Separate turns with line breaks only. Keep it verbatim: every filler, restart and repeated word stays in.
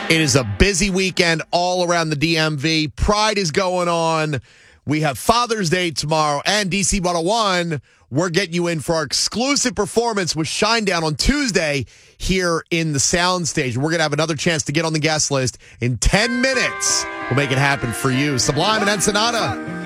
It is a busy weekend all around the D M V. Pride is going on. We have Father's Day tomorrow, and D C one oh one, we're getting you in for our exclusive performance with Shinedown on Tuesday here in the Soundstage. We're going to have another chance to get on the guest list in ten minutes. We'll make it happen for you. Sublime and Ensenada.